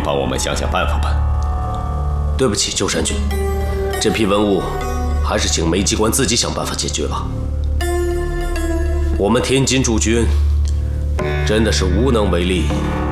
帮我们想想办法吧。 对不起，鸠山君，这批文物还是请梅机关自己想办法解决吧。我们天津驻军真的是无能为力。